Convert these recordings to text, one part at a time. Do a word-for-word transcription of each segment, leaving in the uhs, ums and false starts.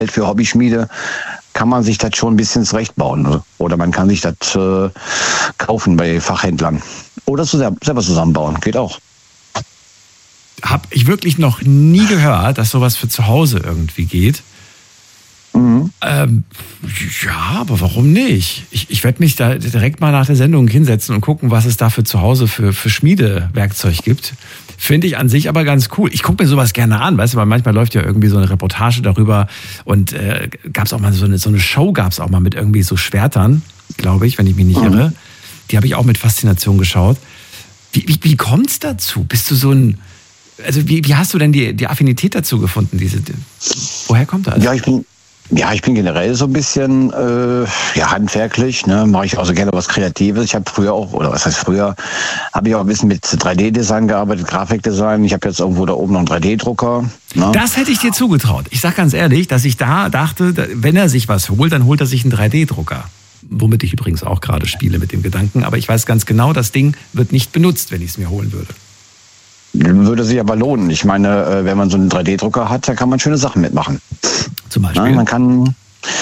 für Hobbyschmiede kann man sich das schon ein bisschen zurechtbauen. Oder man kann sich das äh, kaufen bei Fachhändlern. Oder selber zusammenbauen, geht auch. Habe ich wirklich noch nie gehört, dass sowas für zu Hause irgendwie geht. Mhm. Ähm, ja, aber warum nicht? Ich, ich werde mich da direkt mal nach der Sendung hinsetzen und gucken, was es da für zu Hause für, für Schmiedewerkzeug gibt. Finde ich an sich aber ganz cool. Ich gucke mir sowas gerne an, weißt du, weil manchmal läuft ja irgendwie so eine Reportage darüber und äh, gab es auch mal so eine, so eine Show, gab es auch mal mit irgendwie so Schwertern, glaube ich, wenn ich mich nicht irre. Mhm. Die habe ich auch mit Faszination geschaut. Wie, wie, wie kommt es dazu? Bist du so ein, also wie, wie hast du denn die, die Affinität dazu gefunden? Diese, die, woher kommt das? Ja, ich bin Ja, ich bin generell so ein bisschen äh, ja, handwerklich, ne, mache ich auch so gerne was Kreatives. Ich habe früher auch, oder was heißt früher, habe ich auch ein bisschen mit drei D-Design gearbeitet, Grafikdesign. Ich habe jetzt irgendwo da oben noch einen drei D-Drucker. Ne? Das hätte ich dir zugetraut. Ich sag ganz ehrlich, dass ich da dachte, wenn er sich was holt, dann holt er sich einen drei D-Drucker. Womit ich übrigens auch gerade spiele mit dem Gedanken. Aber ich weiß ganz genau, das Ding wird nicht benutzt, wenn ich es mir holen würde. Würde sich aber lohnen. Ich meine, wenn man so einen drei D-Drucker hat, da kann man schöne Sachen mitmachen. Zum Beispiel? Ja, man kann,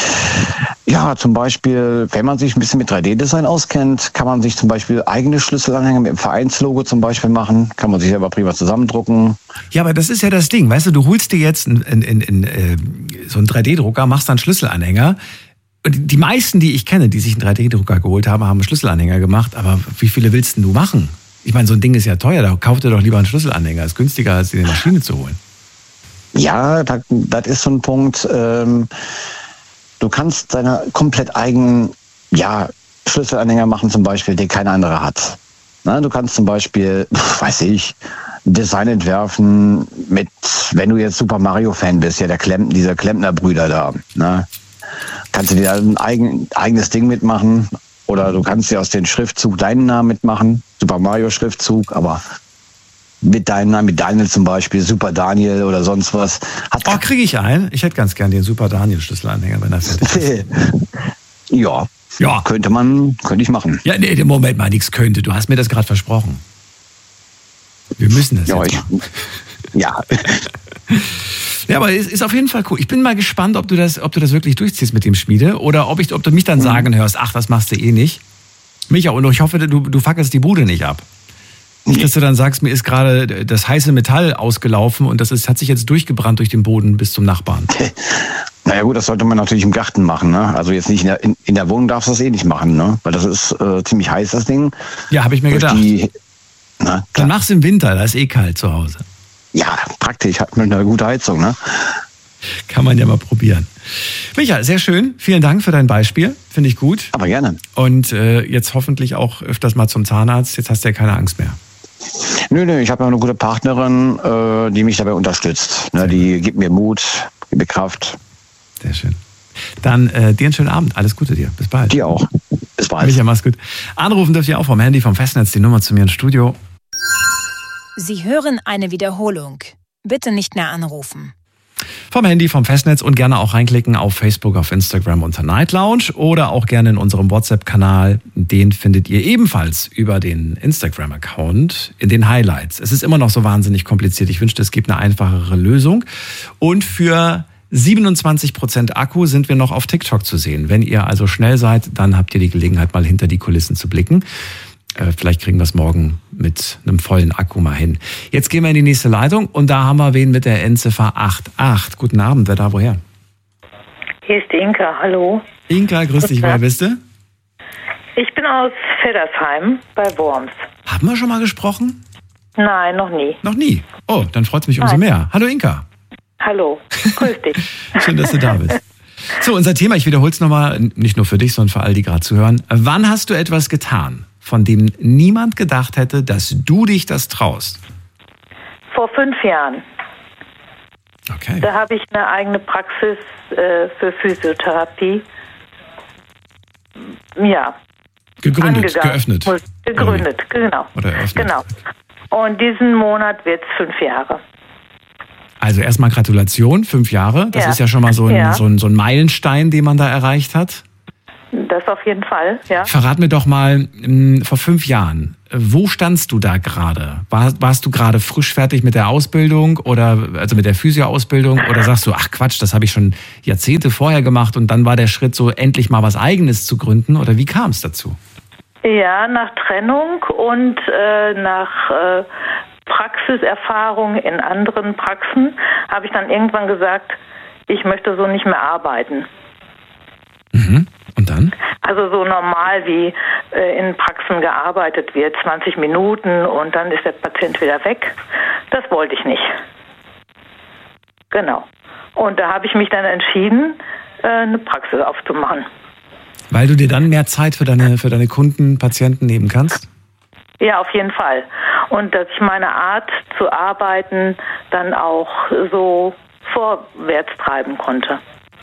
ja, zum Beispiel, wenn man sich ein bisschen mit drei D-Design auskennt, kann man sich zum Beispiel eigene Schlüsselanhänger mit dem Vereinslogo zum Beispiel machen. Kann man sich selber prima zusammendrucken. Ja, aber das ist ja das Ding. Weißt du, du holst dir jetzt in, in, in, in, äh, so einen drei D-Drucker, machst dann Schlüsselanhänger. Und die meisten, die ich kenne, die sich einen drei D-Drucker geholt haben, haben einen Schlüsselanhänger gemacht. Aber wie viele willst denn du machen? Ich meine, so ein Ding ist ja teuer. Da kauf dir doch lieber einen Schlüsselanhänger. Ist günstiger, als dir eine Maschine zu holen. Ja, das, das ist so ein Punkt. Ähm, du kannst deine komplett eigenen, ja, Schlüsselanhänger machen zum Beispiel, die kein anderer hat. Na, du kannst zum Beispiel, weiß ich, Design entwerfen mit, wenn du jetzt Super Mario Fan bist, ja, der Klemm, dieser Klempner-Brüder da. Na, kannst du dir ein eigen, eigenes Ding mitmachen. Oder du kannst dir aus dem Schriftzug deinen Namen mitmachen. Super Mario Schriftzug, aber mit deinem Namen, mit Daniel zum Beispiel, Super Daniel oder sonst was. Hat oh, kriege ich einen? Ich hätte ganz gern den Super Daniel Schlüsselanhänger, wenn er fertig ist. ja, ja, könnte man, könnte ich machen. Ja, nee, Moment mal, nichts könnte. Du hast mir das gerade versprochen. Wir müssen das ja, jetzt ich, machen. Ja. Ja, aber es ist auf jeden Fall cool. Ich bin mal gespannt, ob du das, ob du das wirklich durchziehst mit dem Schmiede oder ob, ich, ob du mich dann sagen hörst, ach, das machst du eh nicht. Micha, und ich hoffe, du, du fackelst die Bude nicht ab. Nicht, dass du dann sagst, mir ist gerade das heiße Metall ausgelaufen und das ist, hat sich jetzt durchgebrannt durch den Boden bis zum Nachbarn. Naja gut, das sollte man natürlich im Garten machen. Ne? Also jetzt nicht in der, in, in der Wohnung darfst du das eh nicht machen, ne? Weil das ist äh, ziemlich heiß, das Ding. Ja, habe ich mir durch gedacht. Die, na, dann mach's im Winter, da ist eh kalt zu Hause. Ja, praktisch, hat man eine gute Heizung, ne? Kann man ja mal probieren. Micha, sehr schön. Vielen Dank für dein Beispiel. Finde ich gut. Aber gerne. Und äh, jetzt hoffentlich auch öfters mal zum Zahnarzt. Jetzt hast du ja keine Angst mehr. Nö, nö, ich habe ja eine gute Partnerin, äh, die mich dabei unterstützt. Ne, die gibt mir Mut, gibt mir Kraft. Sehr schön. Dann äh, dir einen schönen Abend. Alles Gute dir. Bis bald. Dir auch. Bis bald. Micha, mach's gut. Anrufen dürft ihr auch vom Handy, vom Festnetz, die Nummer zu mir ins Studio. Sie hören eine Wiederholung. Bitte nicht mehr anrufen. Vom Handy, vom Festnetz und gerne auch reinklicken auf Facebook, auf Instagram unter Night Lounge oder auch gerne in unserem WhatsApp-Kanal. Den findet ihr ebenfalls über den Instagram-Account in den Highlights. Es ist immer noch so wahnsinnig kompliziert. Ich wünschte, es gibt eine einfachere Lösung. Und für siebenundzwanzig Prozent Akku sind wir noch auf TikTok zu sehen. Wenn ihr also schnell seid, dann habt ihr die Gelegenheit, mal hinter die Kulissen zu blicken. Vielleicht kriegen wir es morgen mit einem vollen Akku mal hin. Jetzt gehen wir in die nächste Leitung und da haben wir wen mit der Endziffer acht acht. Guten Abend, wer da woher? Hier ist die Inka, hallo. Inka, grüß dich, wer bist du? Ich bin aus Feddersheim bei Worms. Haben wir schon mal gesprochen? Nein, noch nie. Noch nie? Oh, dann freut es mich umso Nein. mehr. Hallo Inka. Hallo, grüß dich. Schön, dass du da bist. So, unser Thema, ich wiederhole es nochmal, nicht nur für dich, sondern für all die gerade zuhören. Wann hast du etwas getan, von dem niemand gedacht hätte, dass du dich das traust? Vor fünf Jahren. Okay. Da habe ich eine eigene Praxis äh, für Physiotherapie. Ja. Gegründet, geöffnet. Gegründet, Oder genau. Oder eröffnet. Genau. Und diesen Monat wird es fünf Jahre. Also erstmal Gratulation, fünf Jahre. Das ja. ist ja schon mal so ein, ja. so, ein, so ein Meilenstein, den man da erreicht hat. Das auf jeden Fall, ja. Verrat mir doch mal, vor fünf Jahren, wo standst du da gerade? War, warst du gerade frisch fertig mit der Ausbildung oder also mit der Physio-Ausbildung oder sagst du, ach Quatsch, das habe ich schon Jahrzehnte vorher gemacht und dann war der Schritt so, endlich mal was Eigenes zu gründen oder wie kam es dazu? Ja, nach Trennung und äh, nach äh, Praxiserfahrung in anderen Praxen habe ich dann irgendwann gesagt, ich möchte so nicht mehr arbeiten. Mhm. Und dann? Also so normal wie äh, in Praxen gearbeitet wird, zwanzig Minuten und dann ist der Patient wieder weg. Das wollte ich nicht. Genau. Und da habe ich mich dann entschieden, äh, eine Praxis aufzumachen. Weil du dir dann mehr Zeit für deine, für deine Kunden, Patienten nehmen kannst? Ja, auf jeden Fall. Und dass ich meine Art zu arbeiten dann auch so vorwärts treiben konnte.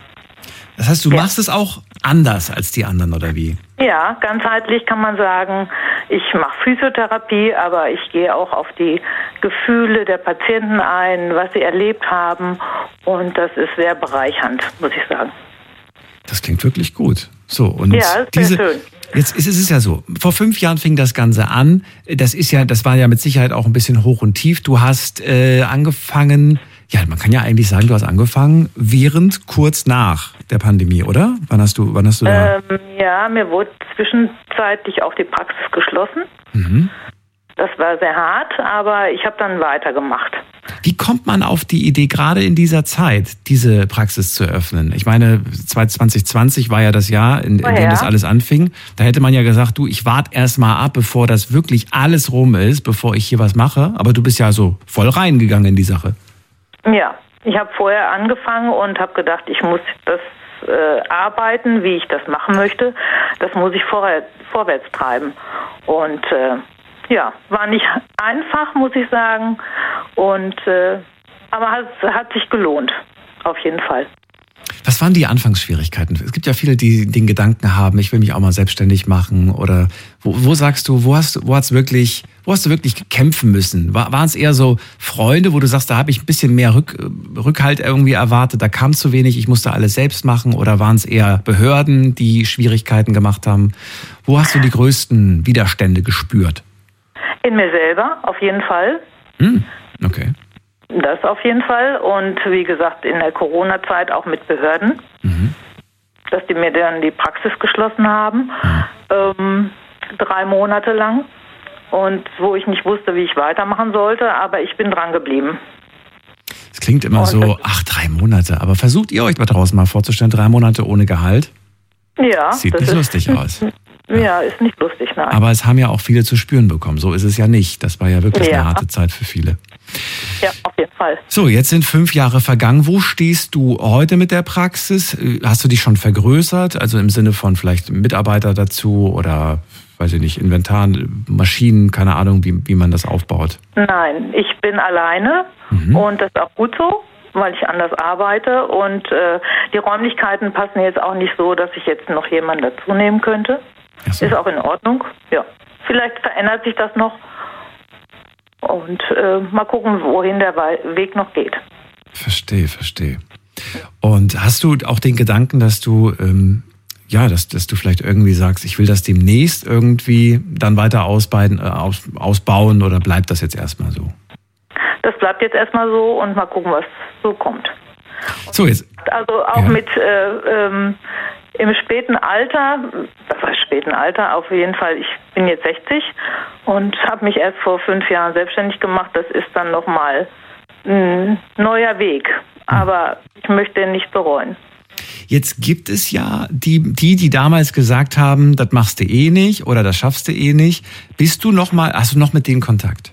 Das heißt, du ja. machst es auch anders als die anderen, oder wie? Ja, ganzheitlich kann man sagen, ich mache Physiotherapie, aber ich gehe auch auf die Gefühle der Patienten ein, was sie erlebt haben. Und das ist sehr bereichernd, muss ich sagen. Das klingt wirklich gut. So, und ja, das ist diese, sehr schön. Jetzt ist es ja so, vor fünf Jahren fing das Ganze an. Das ist ja, das war ja mit Sicherheit auch ein bisschen hoch und tief. Du hast äh, angefangen, ja, man kann ja eigentlich sagen, du hast angefangen während, kurz nach der Pandemie, oder? Wann hast du, wann hast du da? Ähm, ja, mir wurde zwischenzeitlich auch die Praxis geschlossen. Mhm. Das war sehr hart, aber ich habe dann weitergemacht. Wie kommt man auf die Idee, gerade in dieser Zeit, diese Praxis zu öffnen? Ich meine, zwanzig zwanzig war ja das Jahr, in, in oh, dem ja. das alles anfing. Da hätte man ja gesagt, du, ich warte erst mal ab, bevor das wirklich alles rum ist, bevor ich hier was mache. Aber du bist ja so voll reingegangen in die Sache. Ja, ich habe vorher angefangen und habe gedacht, ich muss das äh, arbeiten, wie ich das machen möchte. Das muss ich vorher, vorwärts treiben. Und äh, ja, war nicht einfach, muss ich sagen. Und äh, aber hat, hat sich gelohnt, auf jeden Fall. Was waren die Anfangsschwierigkeiten? Es gibt ja viele, die den Gedanken haben, ich will mich auch mal selbstständig machen. Oder wo, wo sagst du, wo hast, wo hat's wirklich, wo hast du wirklich kämpfen müssen? War, waren es eher so Freunde, wo du sagst, da habe ich ein bisschen mehr Rück, Rückhalt irgendwie erwartet, da kam zu wenig, ich musste alles selbst machen? Oder waren es eher Behörden, die Schwierigkeiten gemacht haben? Wo hast du die größten Widerstände gespürt? In mir selber, auf jeden Fall. Hm, okay. Das auf jeden Fall. Und wie gesagt, in der Corona-Zeit auch mit Behörden, mhm. dass die mir dann die Praxis geschlossen haben, mhm. ähm, drei Monate lang. Und wo ich nicht wusste, wie ich weitermachen sollte, aber ich bin dran geblieben. Es klingt immer Und so, ach, drei Monate. Aber versucht ihr euch da draußen mal vorzustellen, drei Monate ohne Gehalt? Ja. Sieht nicht ist, lustig aus. Ja. ja, ist nicht lustig, nein. Aber es haben ja auch viele zu spüren bekommen. So ist es ja nicht. Das war ja wirklich ja. eine harte Zeit für viele. Ja, auf jeden Fall. So, jetzt sind fünf Jahre vergangen. Wo stehst du heute mit der Praxis? Hast du dich schon vergrößert? Also im Sinne von vielleicht Mitarbeiter dazu oder, weiß ich nicht, Inventar, Maschinen, keine Ahnung, wie, wie man das aufbaut? Nein, ich bin alleine mhm. und das ist auch gut so, weil ich anders arbeite. Und äh, die Räumlichkeiten passen jetzt auch nicht so, dass ich jetzt noch jemanden dazu nehmen könnte. Ach so. Ist auch in Ordnung. Ja, vielleicht verändert sich das noch. Und äh, mal gucken, wohin der Weg noch geht. Verstehe, verstehe. Und hast du auch den Gedanken, dass du, ähm, ja, dass, dass du vielleicht irgendwie sagst, ich will das demnächst irgendwie dann weiter ausbauen, äh, aus, ausbauen oder bleibt das jetzt erstmal so? Das bleibt jetzt erstmal so und mal gucken, was so kommt. So, jetzt. Also auch ja. mit äh, ähm, im späten Alter, das heißt späten Alter, auf jeden Fall, ich bin jetzt sechzig und habe mich erst vor fünf Jahren selbstständig gemacht. Das ist dann nochmal ein neuer Weg, aber ich möchte den nicht bereuen. Jetzt gibt es ja die, die, die damals gesagt haben, das machst du eh nicht oder das schaffst du eh nicht. Bist du noch mal, hast du noch mit denen Kontakt?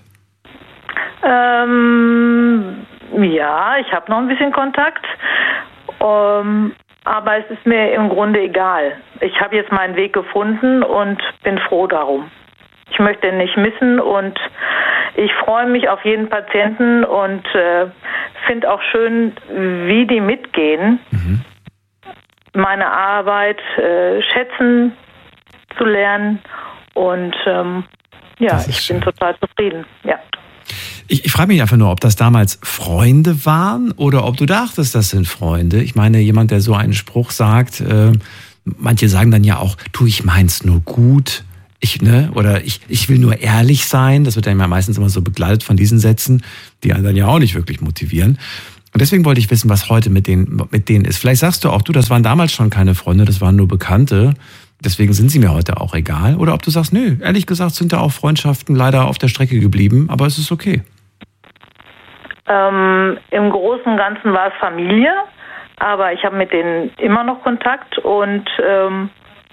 Ähm, ja, ich habe noch ein bisschen Kontakt. Um, Aber es ist mir im Grunde egal. Ich habe jetzt meinen Weg gefunden und bin froh darum. Ich möchte ihn nicht missen und ich freue mich auf jeden Patienten und äh, finde auch schön, wie die mitgehen, mhm. meine Arbeit äh, schätzen zu lernen und ähm, ja, ich schön. bin total zufrieden. Ja. Ich, ich frage mich einfach nur, ob das damals Freunde waren oder ob du dachtest, das sind Freunde. Ich meine, jemand, der so einen Spruch sagt, äh, manche sagen dann ja auch, du, ich mein's nur gut, ich, ne, oder ich, ich will nur ehrlich sein. Das wird dann ja meistens immer so begleitet von diesen Sätzen, die einen dann ja auch nicht wirklich motivieren. Und deswegen wollte ich wissen, was heute mit denen, mit denen ist. Vielleicht sagst du auch, du, das waren damals schon keine Freunde, das waren nur Bekannte. Deswegen sind sie mir heute auch egal. Oder ob du sagst, nö, ehrlich gesagt sind da auch Freundschaften leider auf der Strecke geblieben, aber es ist okay. Ähm, im Großen und Ganzen war es Familie, aber ich habe mit denen immer noch Kontakt und ähm,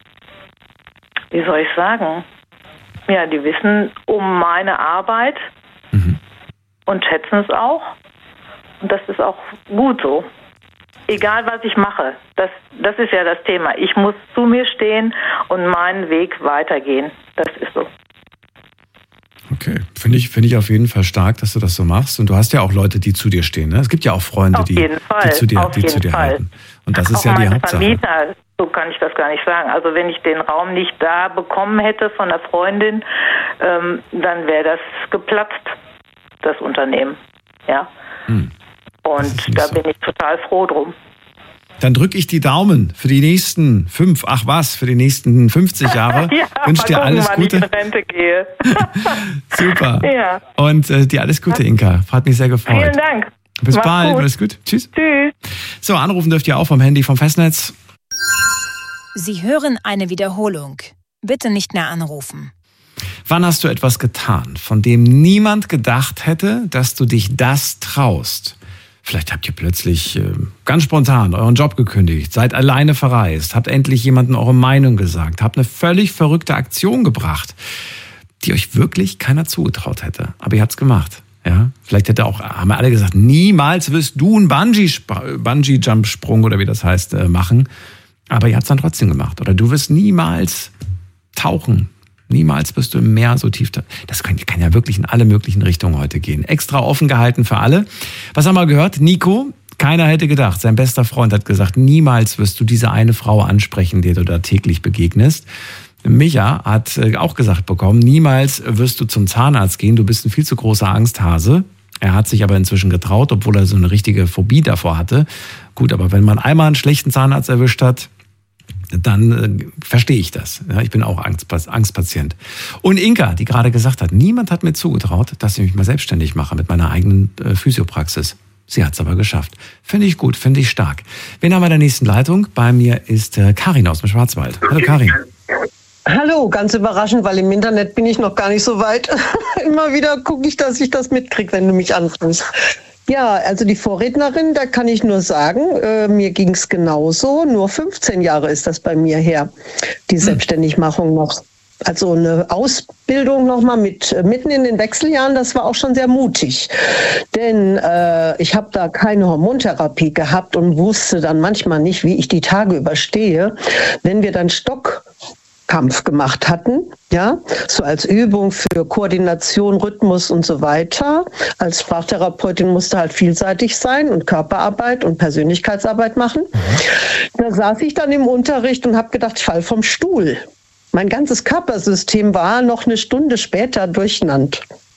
wie soll ich sagen? Ja, die wissen um meine Arbeit mhm. und schätzen es auch. Und das ist auch gut so. Egal, was ich mache. Das, das ist ja das Thema. Ich muss zu mir stehen und meinen Weg weitergehen. Das ist so. Okay, finde ich, finde ich auf jeden Fall stark, dass du das so machst. Und du hast ja auch Leute, die zu dir stehen. Ne? Es gibt ja auch Freunde, die, die zu dir, die zu dir halten. Und das ist auch ja die Hauptsache. Vermieter, so kann ich das gar nicht sagen. Also wenn ich den Raum nicht da bekommen hätte von der Freundin, ähm, dann wäre das geplatzt, das Unternehmen. Ja. Hm. Und da so. bin ich total froh drum. Dann drücke ich die Daumen für die nächsten fünf, ach was, für die nächsten fünfzig Jahre. Ja, wünsche dir alles gucken, Gute. Wann ich in Rente gehe. Super. Ja. Und äh, dir alles Gute, Inka. Hat mich sehr gefreut. Vielen Dank. Bis Mach's bald. Gut. Alles gut. Tschüss. Tschüss. So, anrufen dürft ihr auch vom Handy vom Festnetz. Sie hören eine Wiederholung. Bitte nicht mehr anrufen. Wann hast du etwas getan, von dem niemand gedacht hätte, dass du dich das traust? Vielleicht habt ihr plötzlich äh, ganz spontan euren Job gekündigt, seid alleine verreist, habt endlich jemandem eure Meinung gesagt, habt eine völlig verrückte Aktion gebracht, die euch wirklich keiner zugetraut hätte. Aber ihr habt's gemacht. Ja? Vielleicht hätte auch, haben wir alle gesagt, niemals wirst du einen Bungee-Jump-Sprung oder wie das heißt, äh, machen. Aber ihr habt's dann trotzdem gemacht. Oder du wirst niemals tauchen. Niemals bist du im Meer so tief. Das kann, kann ja wirklich in alle möglichen Richtungen heute gehen. Extra offen gehalten für alle. Was haben wir gehört? Nico, keiner hätte gedacht. Sein bester Freund hat gesagt, niemals wirst du diese eine Frau ansprechen, der du da täglich begegnest. Micha hat auch gesagt bekommen, niemals wirst du zum Zahnarzt gehen. Du bist ein viel zu großer Angsthase. Er hat sich aber inzwischen getraut, obwohl er so eine richtige Phobie davor hatte. Gut, aber wenn man einmal einen schlechten Zahnarzt erwischt hat, dann äh, verstehe ich das. Ja, ich bin auch Angstpa- Angstpatient. Und Inka, die gerade gesagt hat, niemand hat mir zugetraut, dass ich mich mal selbstständig mache mit meiner eigenen äh, Physiopraxis. Sie hat es aber geschafft. Finde ich gut, finde ich stark. Wen haben wir in der nächsten Leitung? Bei mir ist äh, Karin aus dem Schwarzwald. Hallo Karin. Hallo, ganz überraschend, weil im Internet bin ich noch gar nicht so weit. Immer wieder gucke ich, dass ich das mitkriege, wenn du mich anrufst. Ja, also die Vorrednerin, da kann ich nur sagen, äh, mir ging es genauso. Nur fünfzehn Jahre ist das bei mir her, die Selbstständigmachung noch. Also eine Ausbildung nochmal mit mitten in den Wechseljahren, das war auch schon sehr mutig. Denn äh, ich habe da keine Hormontherapie gehabt und wusste dann manchmal nicht, wie ich die Tage überstehe. Wenn wir dann Stock Kampf gemacht hatten, ja, so als Übung für Koordination, Rhythmus und so weiter. Als Sprachtherapeutin musste halt vielseitig sein und Körperarbeit und Persönlichkeitsarbeit machen. Da saß ich dann im Unterricht und habe gedacht, ich fall vom Stuhl. Mein ganzes Körpersystem war noch eine Stunde später durcheinander.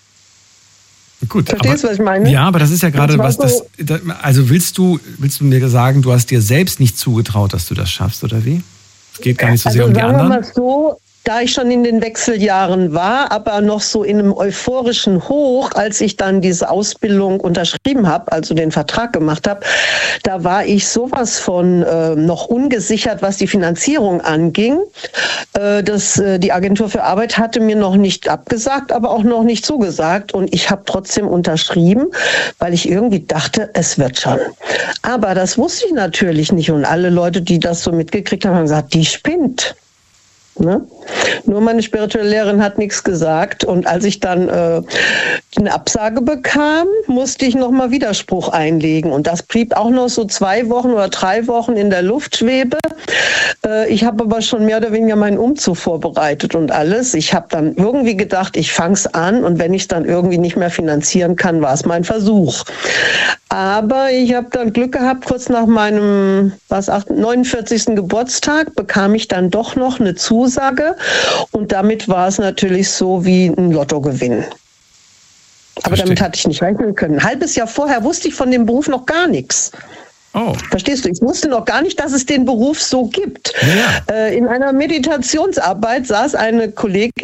Gut, verstehst du, was ich meine? Ja, aber das ist ja gerade was, so das, also willst du, willst du mir sagen, du hast dir selbst nicht zugetraut, dass du das schaffst, oder wie? Es geht gar nicht so sehr also um die anderen. Mal so, da ich schon in den Wechseljahren war, aber noch so in einem euphorischen Hoch, als ich dann diese Ausbildung unterschrieben habe, also den Vertrag gemacht habe, da war ich sowas von äh, noch ungesichert, was die Finanzierung anging. Äh, das, äh, die Agentur für Arbeit hatte mir noch nicht abgesagt, aber auch noch nicht zugesagt. Und ich habe trotzdem unterschrieben, weil ich irgendwie dachte, es wird schon. Aber das wusste ich natürlich nicht. Und alle Leute, die das so mitgekriegt haben, haben gesagt, die spinnt. Ne? Nur meine spirituelle Lehrerin hat nichts gesagt und als ich dann äh, eine Absage bekam, musste ich nochmal Widerspruch einlegen und das blieb auch noch so zwei Wochen oder drei Wochen in der Luftschwebe. Äh, ich habe aber schon mehr oder weniger meinen Umzug vorbereitet und alles. Ich habe dann irgendwie gedacht, ich fang's an und wenn ich es dann irgendwie nicht mehr finanzieren kann, war es mein Versuch. Aber ich habe dann Glück gehabt, kurz nach meinem was, neunundvierzigsten Geburtstag bekam ich dann doch noch eine Zusage und damit war es natürlich so wie ein Lottogewinn. Aber Verstehe. Damit hatte ich nicht rechnen können. Ein halbes Jahr vorher wusste ich von dem Beruf noch gar nichts. Oh. Verstehst du? Ich wusste noch gar nicht, dass es den Beruf so gibt. Ja. Äh, in einer Meditationsarbeit saß eine Kollegin,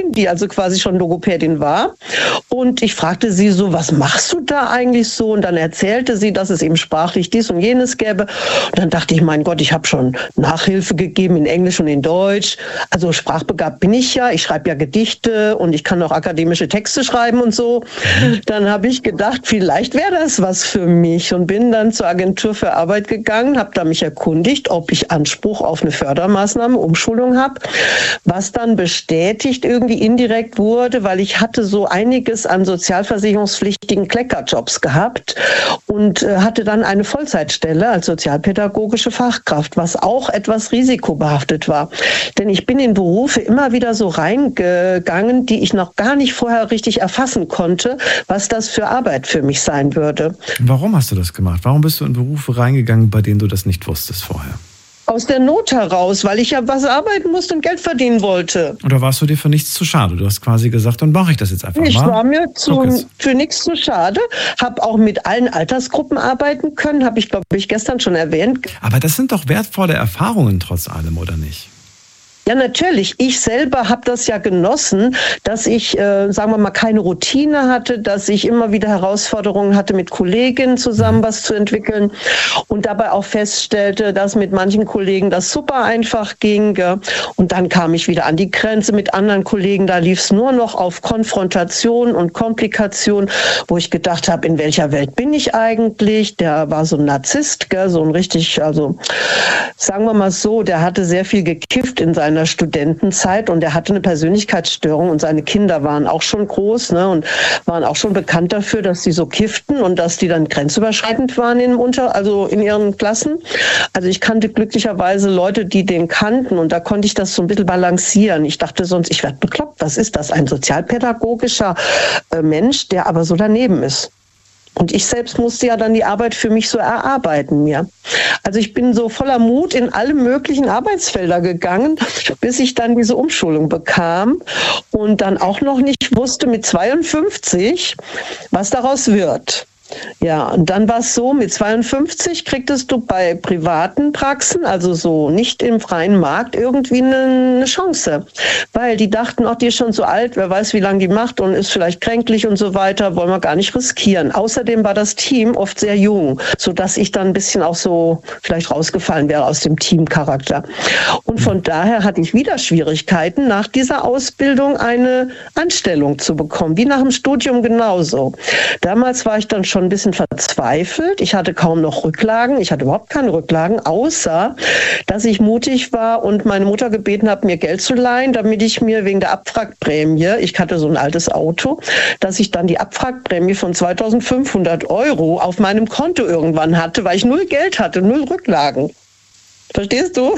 Kollegin, die also quasi schon Logopädin war. Und ich fragte sie so, was machst du da eigentlich so? Und dann erzählte sie, dass es eben sprachlich dies und jenes gäbe. Und dann dachte ich, mein Gott, ich habe schon Nachhilfe gegeben in Englisch und in Deutsch. Also sprachbegabt bin ich ja. Ich schreibe ja Gedichte und ich kann auch akademische Texte schreiben und so. Dann habe ich gedacht, vielleicht wäre das was für mich und bin dann zur Agentur für Arbeit gegangen, habe da mich erkundigt, ob ich Anspruch auf eine Fördermaßnahme, Umschulung habe, was dann bestätigt irgendwie indirekt wurde, weil ich hatte so einiges an sozialversicherungspflichtigen Kleckerjobs gehabt und äh, hatte dann eine Vollzeitstelle als sozialpädagogische Fachkraft, was auch etwas risikobehaftet war. Denn ich bin in Berufe immer wieder so reingegangen, die ich noch gar nicht vorher richtig erfassen konnte, was das für Arbeit für mich sein würde. Warum hast du das gemacht? Warum bist du in Berufe reingegangen, bei denen du das nicht wusstest vorher? Aus der Not heraus, weil ich ja was arbeiten musste und Geld verdienen wollte. Oder warst du dir für nichts zu schade? Du hast quasi gesagt, dann mache ich das jetzt einfach ich mal. Ich war mir zu, für nichts zu schade, habe auch mit allen Altersgruppen arbeiten können, habe ich, glaube ich, gestern schon erwähnt. Aber das sind doch wertvolle Erfahrungen trotz allem, oder nicht? Ja, natürlich. Ich selber habe das ja genossen, dass ich, äh, sagen wir mal, keine Routine hatte, dass ich immer wieder Herausforderungen hatte, mit Kolleginnen zusammen was zu entwickeln und dabei auch feststellte, dass mit manchen Kollegen das super einfach ging. Gell? Und dann kam ich wieder an die Grenze mit anderen Kollegen. Da lief es nur noch auf Konfrontation und Komplikation, wo ich gedacht habe, in welcher Welt bin ich eigentlich? Der war so ein Narzisst, gell? So ein richtig, also sagen wir mal so, der hatte sehr viel gekifft in seiner Studentenzeit und er hatte eine Persönlichkeitsstörung und seine Kinder waren auch schon groß, ne, und waren auch schon bekannt dafür, dass sie so kifften und dass die dann grenzüberschreitend waren in, unter, also in ihren Klassen. Also ich kannte glücklicherweise Leute, die den kannten und da konnte ich das so ein bisschen balancieren. Ich dachte sonst, ich werde bekloppt. Was ist das? Ein sozialpädagogischer äh, Mensch, der aber so daneben ist. Und ich selbst musste ja dann die Arbeit für mich so erarbeiten mir. Also ich bin so voller Mut in alle möglichen Arbeitsfelder gegangen, bis ich dann diese Umschulung bekam und dann auch noch nicht wusste mit zweiundfünfzig, was daraus wird. Ja, und dann war es so, mit zweiundfünfzig kriegtest du bei privaten Praxen, also so nicht im freien Markt, irgendwie eine, eine Chance. Weil die dachten, auch die ist schon so alt, wer weiß, wie lange die macht und ist vielleicht kränklich und so weiter, wollen wir gar nicht riskieren. Außerdem war das Team oft sehr jung, sodass ich dann ein bisschen auch so vielleicht rausgefallen wäre aus dem Teamcharakter. Und von daher hatte ich wieder Schwierigkeiten, nach dieser Ausbildung eine Anstellung zu bekommen, wie nach dem Studium genauso. Damals war ich dann schon ein bisschen verzweifelt. Ich hatte kaum noch Rücklagen. Ich hatte überhaupt keine Rücklagen, außer dass ich mutig war und meine Mutter gebeten habe, mir Geld zu leihen, damit ich mir wegen der Abwrackprämie, ich hatte so ein altes Auto, dass ich dann die Abwrackprämie von zweitausendfünfhundert Euro auf meinem Konto irgendwann hatte, weil ich null Geld hatte, null Rücklagen. Verstehst du?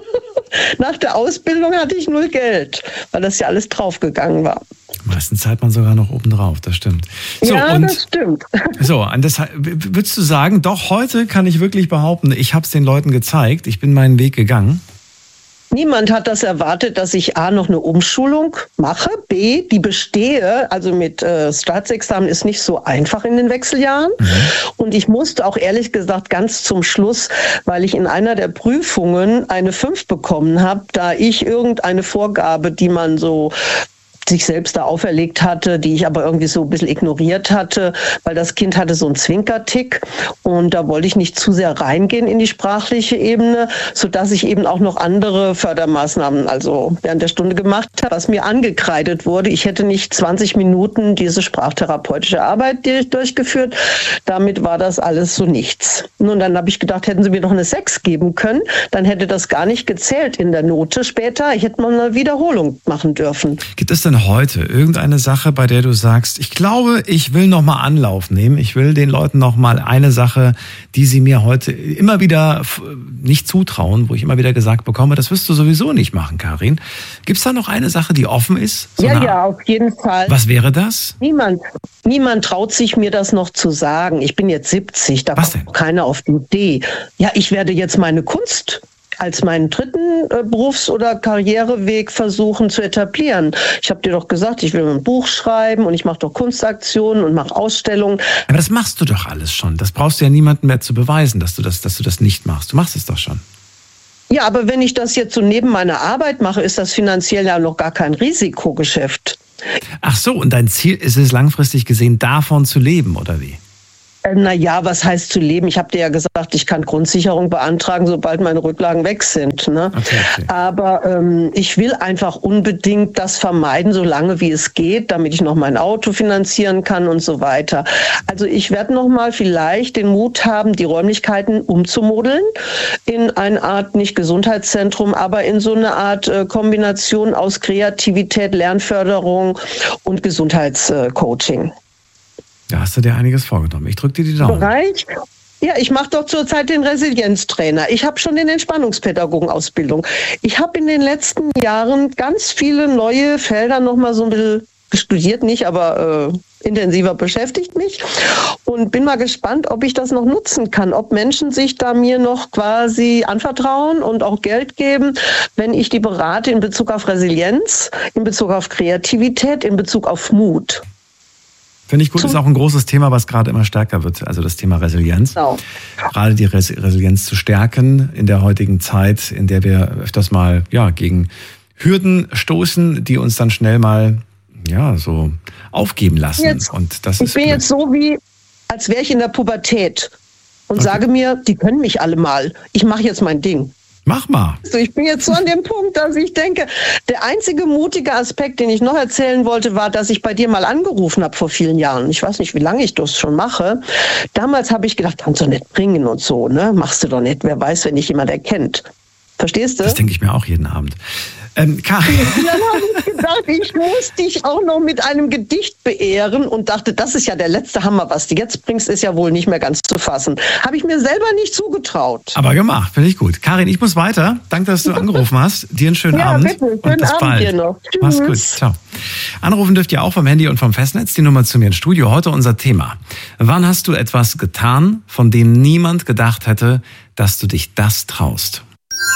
Nach der Ausbildung hatte ich null Geld, weil das ja alles draufgegangen war. Meistens zahlt man sogar noch oben drauf, das stimmt. So, ja, und das stimmt. So, und das, würdest du sagen, doch heute kann ich wirklich behaupten, ich habe es den Leuten gezeigt, ich bin meinen Weg gegangen? Niemand hat das erwartet, dass ich A, noch eine Umschulung mache, B, die bestehe, also mit äh, Staatsexamen ist nicht so einfach in den Wechseljahren. Mhm. Und ich musste auch ehrlich gesagt ganz zum Schluss, weil ich in einer der Prüfungen eine fünf bekommen habe, da ich irgendeine Vorgabe, die man so sich selbst da auferlegt hatte, die ich aber irgendwie so ein bisschen ignoriert hatte, weil das Kind hatte so einen Zwinkertick und da wollte ich nicht zu sehr reingehen in die sprachliche Ebene, sodass ich eben auch noch andere Fördermaßnahmen also während der Stunde gemacht habe, was mir angekreidet wurde. Ich hätte nicht zwanzig Minuten diese sprachtherapeutische Arbeit durchgeführt. Damit war das alles so nichts. Und dann habe ich gedacht, hätten sie mir noch eine sechs geben können, dann hätte das gar nicht gezählt in der Note später. Ich hätte mal eine Wiederholung machen dürfen. Gibt es denn heute irgendeine Sache, bei der du sagst, ich glaube, ich will noch mal Anlauf nehmen, ich will den Leuten noch mal eine Sache, die sie mir heute immer wieder nicht zutrauen, wo ich immer wieder gesagt bekomme, das wirst du sowieso nicht machen, Karin. Gibt es da noch eine Sache, die offen ist? So ja, eine, ja, auf jeden Fall. Was wäre das? Niemand, niemand traut sich mir das noch zu sagen. Ich bin jetzt siebzig, da Was kommt denn? keiner auf die Idee. Ja, ich werde jetzt meine Kunst als meinen dritten äh, Berufs- oder Karriereweg versuchen zu etablieren. Ich habe dir doch gesagt, ich will ein Buch schreiben und ich mache doch Kunstaktionen und mache Ausstellungen. Aber das machst du doch alles schon. Das brauchst du ja niemandem mehr zu beweisen, dass du das, dass du das nicht machst. Du machst es doch schon. Ja, aber wenn ich das jetzt so neben meiner Arbeit mache, ist das finanziell ja noch gar kein Risikogeschäft. Ach so, und dein Ziel ist es langfristig gesehen, davon zu leben, oder wie? Naja, was heißt zu leben? Ich habe dir ja gesagt, ich kann Grundsicherung beantragen, sobald meine Rücklagen weg sind. Ne? Okay, okay. Aber ähm, ich will einfach unbedingt das vermeiden, so lange wie es geht, damit ich noch mein Auto finanzieren kann und so weiter. Also ich werde noch mal vielleicht den Mut haben, die Räumlichkeiten umzumodeln in eine Art, nicht Gesundheitszentrum, aber in so eine Art äh, Kombination aus Kreativität, Lernförderung und Gesundheitscoaching. Da hast du dir einiges vorgenommen. Ich drücke dir die Daumen. Bereich? Ja, ich mache doch zurzeit den Resilienztrainer. Ich habe schon den Entspannungspädagogen-Ausbildung. Ich habe in den letzten Jahren ganz viele neue Felder noch mal so ein bisschen studiert, nicht, aber äh, intensiver beschäftigt mich und bin mal gespannt, ob ich das noch nutzen kann, ob Menschen sich da mir noch quasi anvertrauen und auch Geld geben, wenn ich die berate in Bezug auf Resilienz, in Bezug auf Kreativität, in Bezug auf Mut. Finde ich gut, ist auch ein großes Thema, was gerade immer stärker wird, also das Thema Resilienz. Genau. Gerade die Res- Resilienz zu stärken in der heutigen Zeit, in der wir öfters mal ja gegen Hürden stoßen, die uns dann schnell mal ja so aufgeben lassen. Jetzt, und das ich ist bin blöd. jetzt so wie, als wäre ich in der Pubertät und Okay. sage mir, die können mich alle mal. Ich mache jetzt mein Ding. Mach mal. So, ich bin jetzt so an dem Punkt, dass ich denke, der einzige mutige Aspekt, den ich noch erzählen wollte, war, dass ich bei dir mal angerufen habe vor vielen Jahren. Ich weiß nicht, wie lange ich das schon mache. Damals habe ich gedacht, kannst du nicht bringen und so, ne? Machst du doch nicht. Wer weiß, wenn dich jemand erkennt. Verstehst du? Das denke ich mir auch jeden Abend. Ähm, Karin. Dann habe ich gedacht, ich muss dich auch noch mit einem Gedicht beehren und dachte, das ist ja der letzte Hammer, was du jetzt bringst, ist ja wohl nicht mehr ganz zu fassen. Habe ich mir selber nicht zugetraut. Aber gemacht, finde ich gut. Karin, ich muss weiter. Danke, dass du angerufen hast. Dir einen schönen Ja, Abend. bitte. Schönen Und bis Abend bald. dir noch. Tschüss. Mach's gut. Ciao. Anrufen dürft ihr auch vom Handy und vom Festnetz. Die Nummer zu mir ins Studio. Heute unser Thema. Wann hast du etwas getan, von dem niemand gedacht hätte, dass du dich das traust?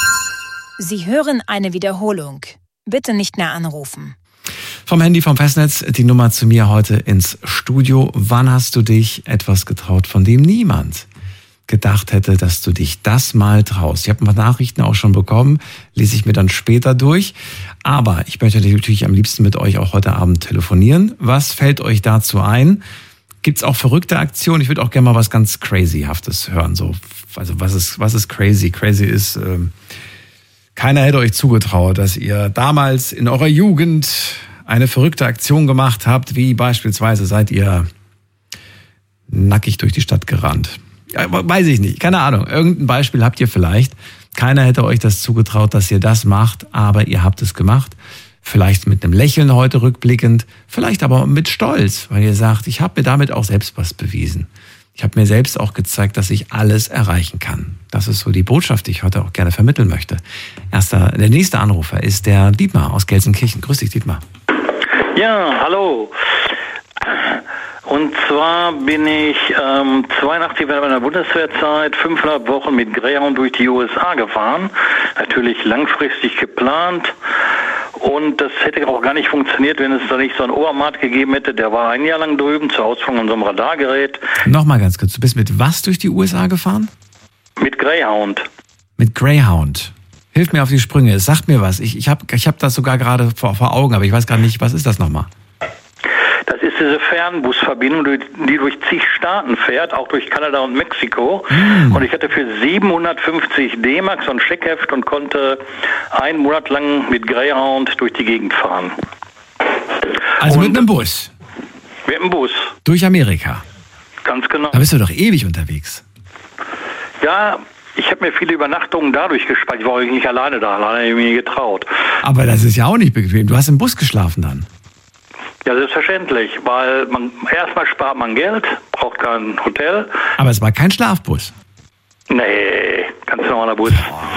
Sie hören eine Wiederholung. Bitte nicht mehr anrufen. Vom Handy, vom Festnetz, die Nummer zu mir heute ins Studio. Wann hast du dich etwas getraut, von dem niemand gedacht hätte, dass du dich das mal traust? Ich habe ein paar Nachrichten auch schon bekommen, lese ich mir dann später durch. Aber ich möchte natürlich am liebsten mit euch auch heute Abend telefonieren. Was fällt euch dazu ein? Gibt's auch verrückte Aktionen? Ich würde auch gerne mal was ganz Crazyhaftes hören. So, also was ist, was ist crazy? Crazy ist... Ähm, Keiner hätte euch zugetraut, dass ihr damals in eurer Jugend eine verrückte Aktion gemacht habt, wie beispielsweise seid ihr nackig durch die Stadt gerannt. Ja, weiß ich nicht, keine Ahnung. Irgendein Beispiel habt ihr vielleicht. Keiner hätte euch das zugetraut, dass ihr das macht, aber ihr habt es gemacht. Vielleicht mit einem Lächeln heute rückblickend, vielleicht aber mit Stolz, weil ihr sagt, ich habe mir damit auch selbst was bewiesen. Ich habe mir selbst auch gezeigt, dass ich alles erreichen kann. Das ist so die Botschaft, die ich heute auch gerne vermitteln möchte. Erster, der nächste Anrufer ist der Dietmar aus Gelsenkirchen. Grüß dich, Dietmar. Ja, hallo. Und zwar bin ich ähm, zweiundachtzig während meiner Bundeswehrzeit fünfeinhalb Wochen mit Greyhound durch die U S A gefahren. Natürlich langfristig geplant. Und das hätte auch gar nicht funktioniert, wenn es da nicht so einen Obermaat gegeben hätte. Der war ein Jahr lang drüben zur Ausführung unserem Radargerät. Nochmal ganz kurz, du bist mit was durch die U S A gefahren? Mit Greyhound. Mit Greyhound. Hilf mir auf die Sprünge, es sagt mir was. Ich, ich habe ich hab das sogar gerade vor, vor Augen, aber ich weiß gar nicht, was ist das nochmal? Das ist diese Fernbusverbindung, die durch zig Staaten fährt, auch durch Kanada und Mexiko. Mm. Und ich hatte für siebenhundertfünfzig D-Mark so ein Scheckheft und konnte einen Monat lang mit Greyhound durch die Gegend fahren. Also und mit einem Bus? Mit einem Bus. Durch Amerika? Ganz genau. Da bist du doch ewig unterwegs. Ja, ich habe mir viele Übernachtungen dadurch gespart. Ich war nicht alleine da, alleine habe ich mir getraut. Aber das ist ja auch nicht bequem. Du hast im Bus geschlafen dann? Ja, selbstverständlich, weil man erstmal spart man Geld, braucht kein Hotel. Aber es war kein Schlafbus? Nee, ganz normaler Bus.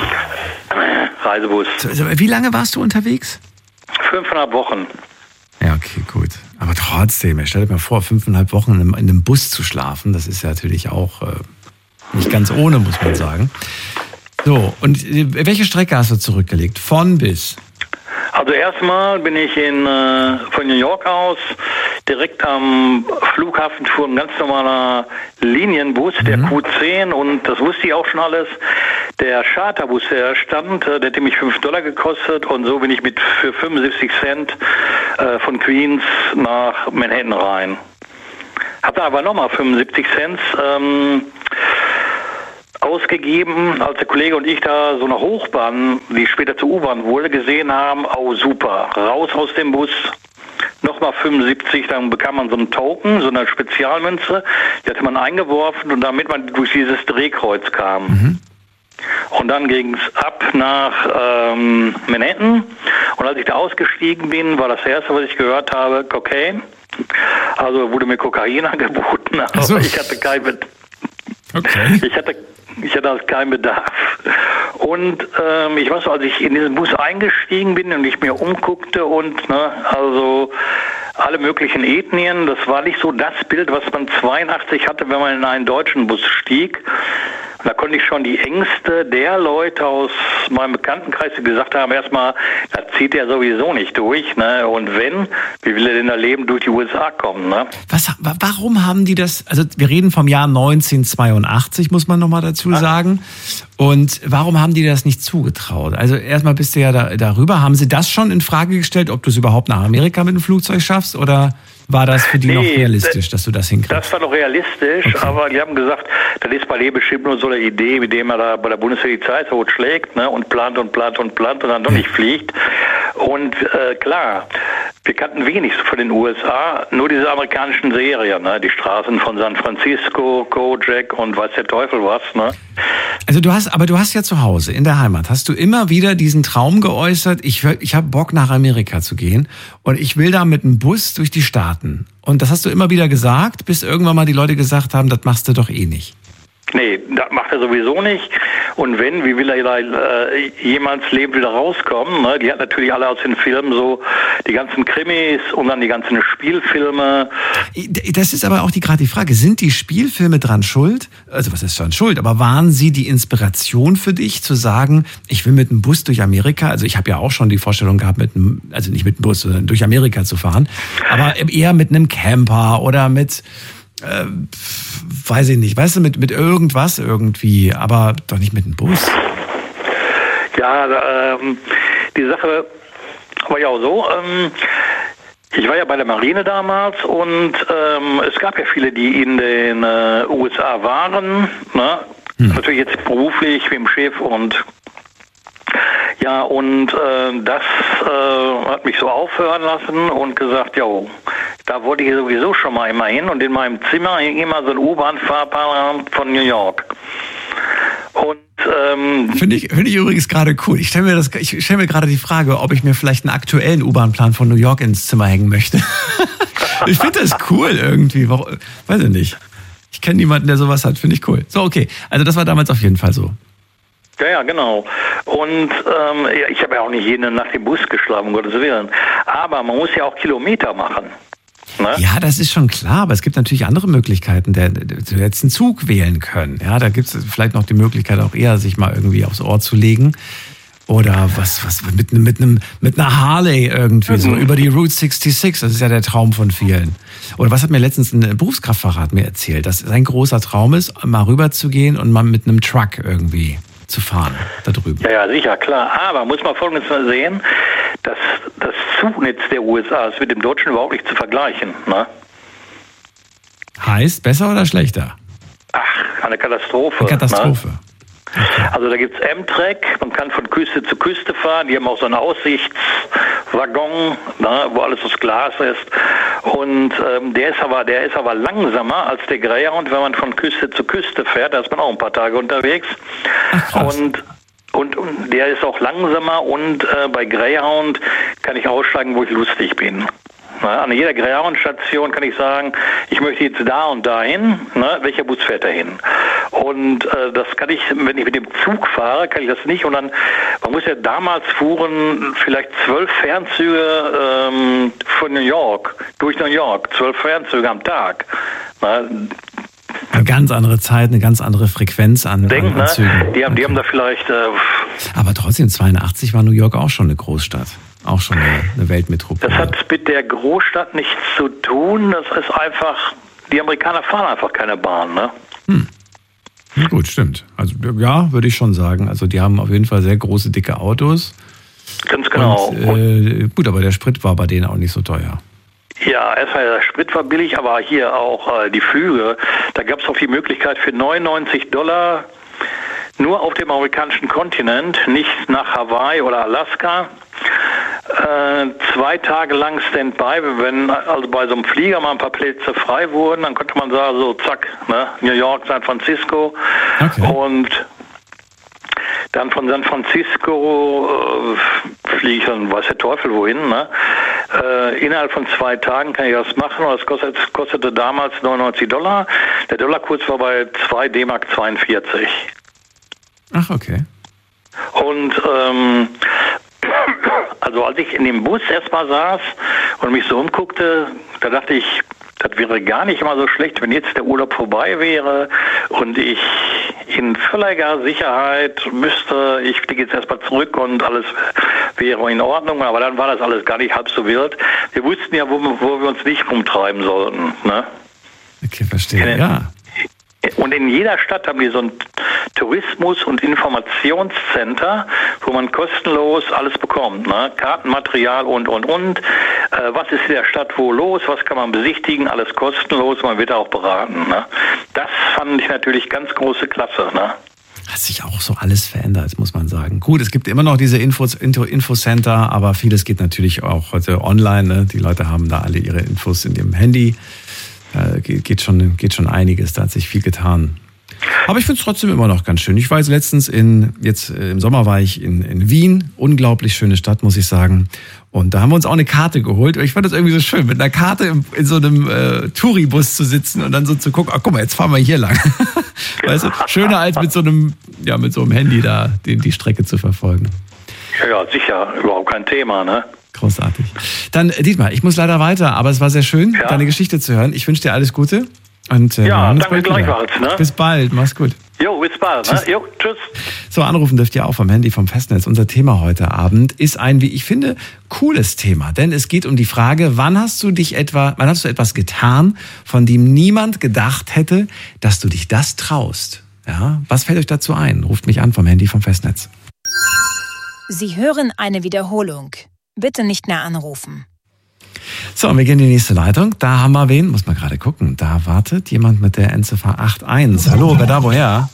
Reisebus. Wie lange warst du unterwegs? Fünfeinhalb Wochen. Ja, okay, gut. Aber trotzdem, stell dir mal vor, fünfeinhalb Wochen in einem, in einem Bus zu schlafen, das ist ja natürlich auch äh, nicht ganz ohne, muss man sagen. So, und welche Strecke hast du zurückgelegt? Von bis? Also erstmal bin ich in, äh, von New York aus direkt am Flughafen fuhr ein ganz normaler Linienbus, der mhm. Q zehn, und das wusste ich auch schon alles. Der Charterbus, der stand, der hätte mich fünf Dollar gekostet, und so bin ich mit für fünfundsiebzig Cent äh, von Queens nach Manhattan rein. Hab dann aber nochmal fünfundsiebzig Cent ähm, ausgegeben, als der Kollege und ich da so eine Hochbahn, die später zur U-Bahn wurde, gesehen haben. Oh, super, raus aus dem Bus, nochmal fünfundsiebzig, dann bekam man so einen Token, so eine Spezialmünze, die hatte man eingeworfen, und damit man durch dieses Drehkreuz kam. Mhm. Und dann ging es ab nach ähm, Manhattan, und als ich da ausgestiegen bin, war das erste, was ich gehört habe, Cocaine. Also wurde mir Kokain angeboten, aber so. ich hatte kein Bedarf. Okay. Ich hatte Ich hatte also keinen Bedarf. Und ähm, ich weiß, als ich in diesen Bus eingestiegen bin und ich mir umguckte, und ne, also alle möglichen Ethnien, das war nicht so das Bild, was man zweiundachtzig hatte, wenn man in einen deutschen Bus stieg. Da konnte ich schon die Ängste der Leute aus meinem Bekanntenkreis, die gesagt haben, erstmal, das zieht er sowieso nicht durch, ne? Und wenn, wie will er denn da leben, durch die U S A kommen, ne? Was, warum haben die das, also wir reden vom Jahr neunzehnhundertzweiundachtzig, muss man nochmal dazu sagen. Und warum haben die das nicht zugetraut? Also erstmal bist du ja da, darüber. Haben sie das schon in Frage gestellt, ob du es überhaupt nach Amerika mit dem Flugzeug schaffst, oder war das für die nee, noch realistisch, dass du das hinkriegst? Das war noch realistisch, okay. Aber die haben gesagt, das ist bei dir bestimmt nur so eine Idee, mit der man da bei der Bundeswehr die Zeit totschlägt, ne, und plant und plant und plant und dann doch nicht fliegt. Und äh, klar, wir kannten wenig von den U S A, nur diese amerikanischen Serien, ne, die Straßen von San Francisco, Kojak und weiß der Teufel was, ne. Also du hast, aber du hast ja zu Hause, in der Heimat, hast du immer wieder diesen Traum geäußert, ich, ich habe Bock nach Amerika zu gehen und ich will da mit einem Bus durch die Staaten. Und das hast du immer wieder gesagt, bis irgendwann mal die Leute gesagt haben, das machst du doch eh nicht. Nee, das macht er sowieso nicht. Und wenn, wie will er da äh, jemals lebend wieder rauskommen? Ne? Die hat natürlich alle aus den Filmen so die ganzen Krimis und dann die ganzen Spielfilme. Das ist aber auch die, gerade die Frage, sind die Spielfilme dran schuld? Also was ist dran schuld? Aber waren sie die Inspiration für dich, zu sagen, ich will mit einem Bus durch Amerika, also ich habe ja auch schon die Vorstellung gehabt, mit einem, also nicht mit einem Bus, sondern durch Amerika zu fahren, aber eher mit einem Camper oder mit... Äh, weiß ich nicht, weißt du, mit, mit irgendwas irgendwie, aber doch nicht mit dem Bus. Ja, ähm, die Sache war ja auch so, ähm, ich war ja bei der Marine damals, und ähm, es gab ja viele, die in den äh, U S A waren, ne? Hm. Natürlich jetzt beruflich wie im Schiff, und ja, und äh, das äh, hat mich so aufhören lassen und gesagt, ja, da wollte ich sowieso schon mal immer hin, und in meinem Zimmer hing immer so ein U-Bahn-Fahrplan von New York. Und ähm, finde ich, finde ich übrigens gerade cool. Ich stelle mir das, ich stelle mir gerade die Frage, ob ich mir vielleicht einen aktuellen U-Bahn-Plan von New York ins Zimmer hängen möchte. Ich finde das cool irgendwie. Warum, weiß ich nicht. Ich kenne niemanden, der sowas hat. Finde ich cool. So, okay. Also das war damals auf jeden Fall so. Ja, ja, genau. Und ähm, ich habe ja auch nicht jede Nacht im Bus geschlafen, um Gottes Willen. Aber man muss ja auch Kilometer machen. Ne? Ja, das ist schon klar, aber es gibt natürlich andere Möglichkeiten, der, der, der jetzt einen Zug wählen können. Ja, da gibt es vielleicht noch die Möglichkeit, auch eher sich mal irgendwie aufs Ohr zu legen. Oder was, was mit, mit, einem, mit einer Harley irgendwie, mhm. so über die Route sechsundsechzig. Das ist ja der Traum von vielen. Oder was hat mir letztens ein Berufskraftfahrer mir erzählt, dass sein großer Traum ist, mal rüber zu gehen und mal mit einem Truck irgendwie zu fahren da drüben. Ja, ja, sicher, klar. Aber muss man Folgendes mal sehen, dass das Zugnetz der U S A ist mit dem Deutschen überhaupt nicht zu vergleichen. Ne? Heißt, besser oder schlechter? Ach, eine Katastrophe. Eine Katastrophe. Ne? Okay. Also da gibt's Amtrak, man kann von Küste zu Küste fahren, die haben auch so einen Aussichtswaggon, ne, wo alles aus Glas ist, und ähm, der ist aber der ist aber langsamer als der Greyhound, wenn man von Küste zu Küste fährt, da ist man auch ein paar Tage unterwegs. Ach, und Und, und der ist auch langsamer, und äh, bei Greyhound kann ich aussteigen, wo ich lustig bin. Na, an jeder Greyhound-Station kann ich sagen, ich möchte jetzt da und dahin, ne, welcher Bus fährt dahin? Und äh, das kann ich, wenn ich mit dem Zug fahre, kann ich das nicht. Und dann, man muss ja damals fuhren vielleicht zwölf Fernzüge ähm, von New York, durch New York, zwölf Fernzüge am Tag. Na, Gab ganz andere Zeit, eine ganz andere Frequenz an, Denk, an, an Zügen. Ne? Die haben, die haben da vielleicht... Äh, Aber trotzdem, zweiundachtzig war New York auch schon eine Großstadt. Auch schon eine, eine Weltmetropole. Das hat mit der Großstadt nichts zu tun. Das ist einfach... Die Amerikaner fahren einfach keine Bahn, ne? Hm. Ja, gut, stimmt. Also ja, würde ich schon sagen. Also die haben auf jeden Fall sehr große, dicke Autos. Ganz genau. Und, äh, gut, aber der Sprit war bei denen auch nicht so teuer. Ja, erstmal der Sprit war billig, aber hier auch äh, die Flüge. Da gab es auch die Möglichkeit für neunundneunzig Dollar nur auf dem amerikanischen Kontinent, nicht nach Hawaii oder Alaska. Äh, zwei Tage lang Standby, wenn also bei so einem Flieger mal ein paar Plätze frei wurden, dann konnte man sagen, so zack, ne, New York, San Francisco. Okay. Und dann von San Francisco äh, fliege ich dann, weiß der Teufel wohin, ne? Äh, innerhalb von zwei Tagen kann ich das machen und das kostet, kostete damals neunundneunzig Dollar. Der Dollarkurs war bei zwei D-Mark zweiundvierzig. Ach, okay. Und ähm, also als ich in dem Bus erstmal saß und mich so umguckte, da dachte ich, das wäre gar nicht mal so schlecht, wenn jetzt der Urlaub vorbei wäre und ich in völliger Sicherheit müsste, ich fliege jetzt erstmal zurück und alles wäre in Ordnung, aber dann war das alles gar nicht halb so wild. Wir wussten ja, wo, wo wir uns nicht rumtreiben sollten. Ne? Okay, verstehe, ja. Und in jeder Stadt haben die so ein Tourismus- und Informationscenter, wo man kostenlos alles bekommt. Ne? Kartenmaterial und, und, und. Äh, was ist in der Stadt wo los? Was kann man besichtigen? Alles kostenlos. Man wird auch beraten. Ne? Das fand ich natürlich ganz große Klasse. Ne? Hat sich auch so alles verändert, muss man sagen. Gut, es gibt immer noch diese Infos, Info, Infocenter, aber vieles geht natürlich auch heute online. Ne? Die Leute haben da alle ihre Infos in ihrem Handy. Da geht schon, geht schon einiges, da hat sich viel getan. Aber ich finde es trotzdem immer noch ganz schön. Ich war jetzt letztens in, jetzt äh, im Sommer war ich in, in Wien. Unglaublich schöne Stadt, muss ich sagen. Und da haben wir uns auch eine Karte geholt. Ich fand das irgendwie so schön, mit einer Karte in, in so einem äh, Touribus zu sitzen und dann so zu gucken, ach guck mal, jetzt fahren wir hier lang. Weißt du, schöner als mit so einem, ja, mit so einem Handy da die, die Strecke zu verfolgen. Ja, ja, sicher, überhaupt kein Thema, ne? Großartig. Dann, Dietmar, ich muss leider weiter, aber es war sehr schön, ja. deine Geschichte zu hören. Ich wünsche dir alles Gute. Und, äh, ja, danke gleichfalls. Ne? Bis bald, mach's gut. Jo, bis bald. Ne? Jo, tschüss. So, anrufen dürft ihr auch vom Handy vom Festnetz. Unser Thema heute Abend ist ein, wie ich finde, cooles Thema. Denn es geht um die Frage, wann hast du dich etwa, wann hast du etwas getan, von dem niemand gedacht hätte, dass du dich das traust? Ja, was fällt euch dazu ein? Ruft mich an vom Handy vom Festnetz. Sie hören eine Wiederholung. Bitte nicht mehr anrufen. So, und wir gehen in die nächste Leitung. Da haben wir wen, muss man gerade gucken. Da wartet jemand mit der Endziffer acht eins. Hallo, wer da, woher?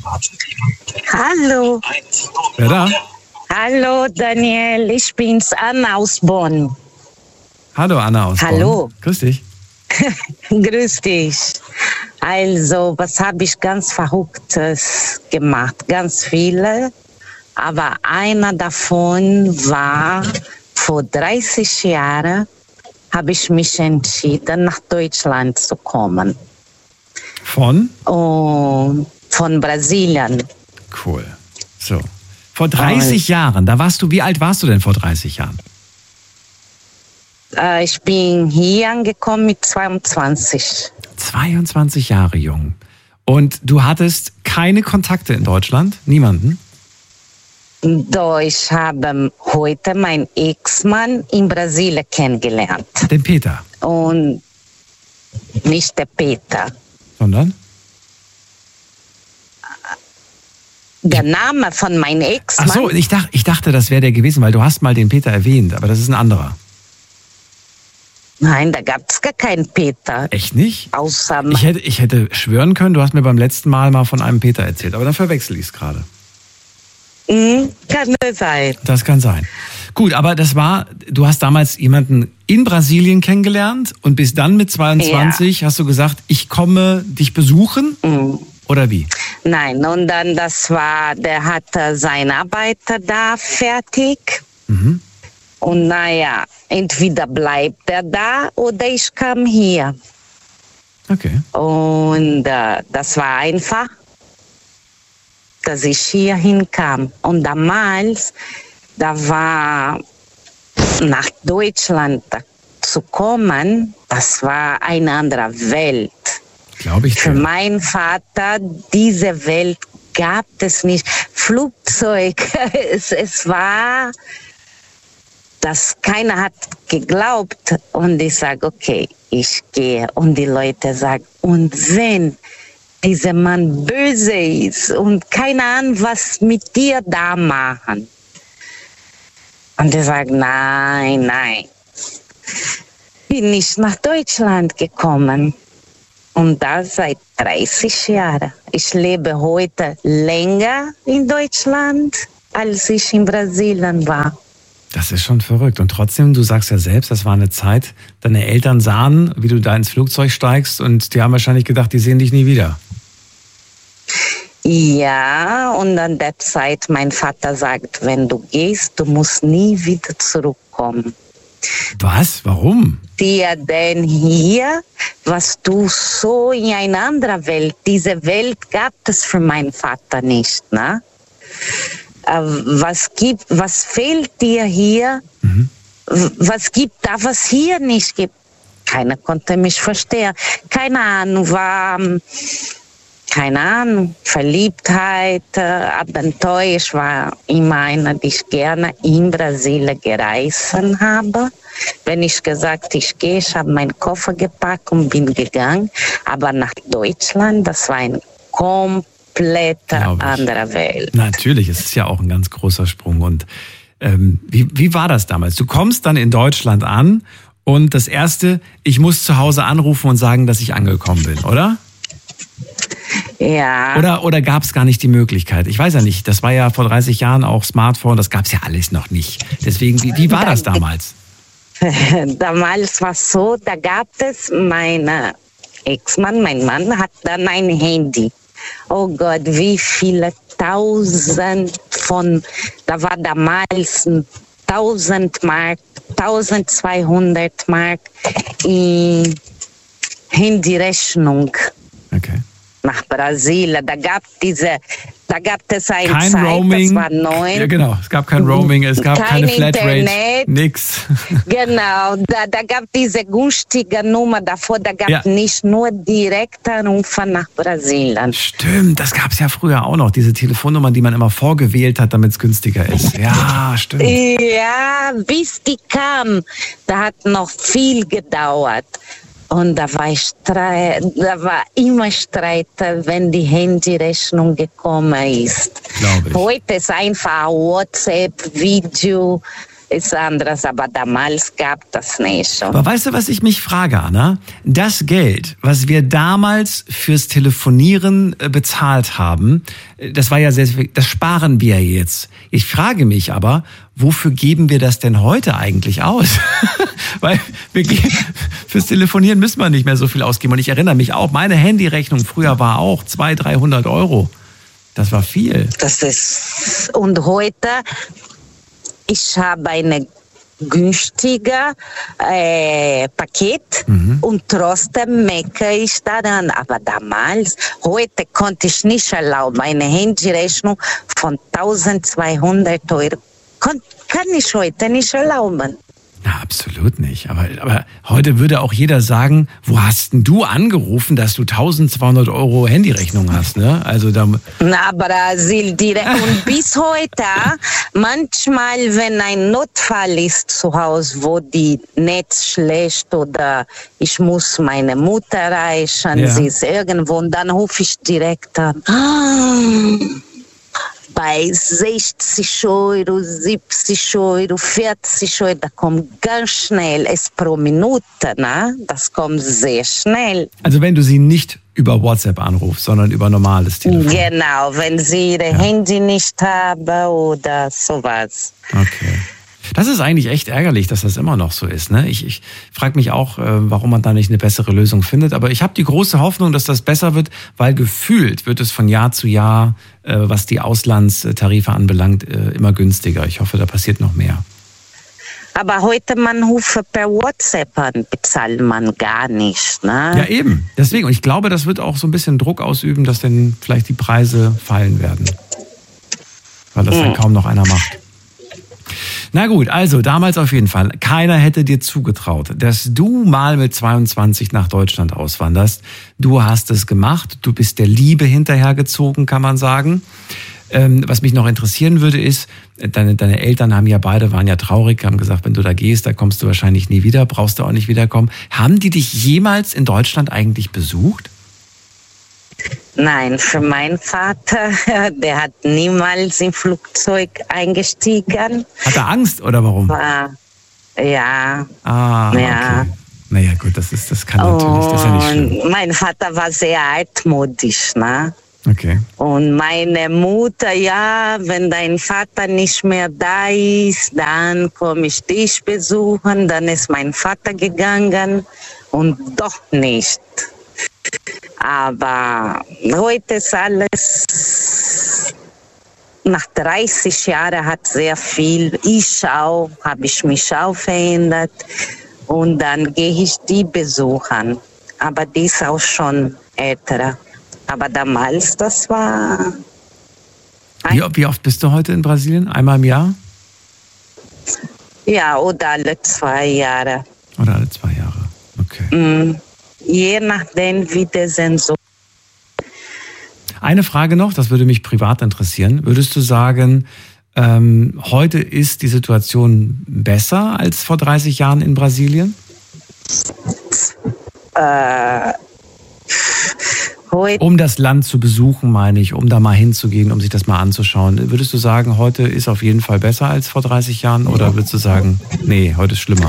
Hallo. Wer da? Hallo, Daniel. Ich bin's, Anna aus Bonn. Hallo, Anna aus Bonn. Hallo. Grüß dich. Grüß dich. Also, was habe ich ganz Verrücktes gemacht? Ganz viele. Aber einer davon war, vor dreißig Jahren habe ich mich entschieden, nach Deutschland zu kommen. Von? Und von Brasilien. Cool. So. Vor dreißig Jahren, da warst du, wie alt warst du denn vor dreißig Jahren? Äh, ich bin hier angekommen mit zweiundzwanzig. zweiundzwanzig Jahre jung. Und du hattest keine Kontakte in Deutschland? Niemanden? Doch, ich habe heute meinen Ex-Mann in Brasilien kennengelernt. Den Peter? Und nicht der Peter. Sondern? Der Name von meinem Ex-Mann. Ach so, ich dachte, ich dachte, das wäre der gewesen, weil du hast mal den Peter erwähnt, aber das ist ein anderer. Nein, da gab es gar keinen Peter. Echt nicht? Außer ich hätte, ich hätte schwören können, du hast mir beim letzten Mal mal von einem Peter erzählt, aber dann verwechsel ich es gerade. Mm, kann das sein. Das kann sein. Gut, aber das war, du hast damals jemanden in Brasilien kennengelernt und bis dann mit zweiundzwanzig ja. hast du gesagt, ich komme dich besuchen? Mm. Oder wie? Nein, und dann das war, der hatte seine Arbeit da fertig. Mhm. Und naja, entweder bleibt er da oder ich kam hier. Okay. Und äh, das war einfach, dass ich hier hinkam. Und damals, da war nach Deutschland zu kommen, das war eine andere Welt. Glaube ich. Für meinen Vater, diese Welt gab es nicht. Flugzeug, es, es war, dass keiner hat geglaubt. Und ich sage, okay, ich gehe. Und die Leute sagen, und wenn dieser Mann böse ist und keine Ahnung, was mit dir da machen. Und ich sage, nein, nein. Bin ich nach Deutschland gekommen. Und das seit dreißig Jahren. Ich lebe heute länger in Deutschland, als ich in Brasilien war. Das ist schon verrückt. Und trotzdem, du sagst ja selbst, das war eine Zeit, deine Eltern sahen, wie du da ins Flugzeug steigst und die haben wahrscheinlich gedacht, die sehen dich nie wieder. Ja, und an der Zeit, mein Vater sagt, wenn du gehst, du musst nie wieder zurückkommen. Was? Warum? Dir denn hier, was du so in einer anderen Welt, diese Welt gab es für meinen Vater nicht, ne? Was gibt, was fehlt dir hier? Mhm. Was gibt da, was hier nicht gibt? Keiner konnte mich verstehen. Keine Ahnung, war, keine Ahnung, Verliebtheit, Abenteuer. Ich war immer einer, die ich gerne in Brasilien gereist habe. Wenn ich gesagt, ich gehe, ich habe meinen Koffer gepackt und bin gegangen. Aber nach Deutschland, das war ein komplette andere Welt. Natürlich, es ist ja auch ein ganz großer Sprung. Und ähm, wie, wie war das damals? Du kommst dann in Deutschland an und das Erste, ich muss zu Hause anrufen und sagen, dass ich angekommen bin, oder? Ja. Oder, oder gab es gar nicht die Möglichkeit? Ich weiß ja nicht, das war ja vor dreißig Jahren auch Smartphone, das gab es ja alles noch nicht. Deswegen, wie, wie war das damals? Damals war es so, da gab es, mein Ex-Mann, mein Mann hat dann ein Handy. Oh Gott, wie viele tausend von, da war damals tausend Mark, tausendzweihundert Mark in Handyrechnung. Okay. Nach Brasilien, da gab diese, da gab es eine kein Zeit, Roaming, das war neun. Ja genau, es gab kein Roaming, es gab kein keine Flatrate, Internet. Nix. Genau, da, da gab diese günstige Nummer davor, da gab es ja nicht nur direkte Anrufe nach Brasilien. Stimmt, das gab es ja früher auch noch, diese Telefonnummern, die man immer vorgewählt hat, damit es günstiger ist. Ja, stimmt. Ja, bis die kam, da hat noch viel gedauert. Und da war, Streit, da war immer Streit, wenn die Handyrechnung gekommen ist. Heute ist einfach WhatsApp, Video, ist anderes, aber damals gab das nicht. Aber weißt du, was ich mich frage, Anna? Das Geld, was wir damals fürs Telefonieren bezahlt haben, das war ja sehr, das sparen wir jetzt. Ich frage mich aber, wofür geben wir das denn heute eigentlich aus? Weil wir geben, fürs Telefonieren müssen wir nicht mehr so viel ausgeben. Und ich erinnere mich auch, meine Handyrechnung früher war auch zweihundert, dreihundert Euro. Das war viel. Das ist, und heute, ich habe eine günstige äh, Paket mhm. und trotzdem meckere ich daran. Aber damals, heute konnte ich nicht erlauben, eine Handyrechnung von tausendzweihundert Euro. Kann, kann ich heute nicht erlauben. Na, absolut nicht. Aber, aber heute würde auch jeder sagen, wo hast denn du angerufen, dass du eintausendzweihundert Euro Handyrechnung hast, ne? Also da. Na, Brasil direkt. Und bis heute, manchmal, wenn ein Notfall ist zu Hause, wo die Netz schlecht oder ich muss meine Mutter erreichen, ja. Sie ist irgendwo, und dann rufe ich direkt an. Bei sechzig Euro, siebzig Euro, vierzig Euro, da kommt ganz schnell, es pro Minute, ne? Das kommt sehr schnell. Also wenn du sie nicht über WhatsApp anrufst, sondern über normales Telefon. Genau, wenn sie ihr ja. Handy nicht haben oder sowas. Okay. Das ist eigentlich echt ärgerlich, dass das immer noch so ist. Ne? Ich, ich frage mich auch, warum man da nicht eine bessere Lösung findet. Aber ich habe die große Hoffnung, dass das besser wird, weil gefühlt wird es von Jahr zu Jahr, was die Auslandstarife anbelangt, immer günstiger. Ich hoffe, da passiert noch mehr. Aber heute, man ruft per WhatsApp an, bezahlt man gar nicht. Ne? Ja, eben. Deswegen. Und ich glaube, das wird auch so ein bisschen Druck ausüben, dass dann vielleicht die Preise fallen werden. Weil das mhm. dann kaum noch einer macht. Na gut, also damals auf jeden Fall. Keiner hätte dir zugetraut, dass du mal mit zweiundzwanzig nach Deutschland auswanderst. Du hast es gemacht. Du bist der Liebe hinterhergezogen, kann man sagen. Ähm, was mich noch interessieren würde, ist, deine, deine Eltern haben ja beide, waren ja traurig, haben gesagt, wenn du da gehst, da kommst du wahrscheinlich nie wieder, brauchst du auch nicht wiederkommen. Haben die dich jemals in Deutschland eigentlich besucht? Nein, für meinen Vater, der hat niemals im Flugzeug eingestiegen. Hat er Angst oder warum? War, ja. Ah, ja. Okay. Naja, gut, das ist, das kann natürlich, das ist ja nicht schlimm. Und mein Vater war sehr altmodisch, ne? Okay. Und meine Mutter, ja, wenn dein Vater nicht mehr da ist, dann komme ich dich besuchen. Dann ist mein Vater gegangen und doch nicht. Aber heute ist alles, nach dreißig Jahren hat sehr viel, ich auch, habe ich mich auch verändert und dann gehe ich die besuchen. Aber die ist auch schon älter. Aber damals, das war... Wie, wie oft bist du heute in Brasilien? Einmal im Jahr? Ja, oder alle zwei Jahre. Oder alle zwei Jahre, okay. Mm. Je nachdem, wie der Sensor. Eine Frage noch, das würde mich privat interessieren. Würdest du sagen, ähm, heute ist die Situation besser als vor dreißig Jahren in Brasilien? Äh, heute. Um das Land zu besuchen, meine ich, um da mal hinzugehen, um sich das mal anzuschauen. Würdest du sagen, heute ist auf jeden Fall besser als vor dreißig Jahren? Oder würdest du sagen, nee, heute ist schlimmer?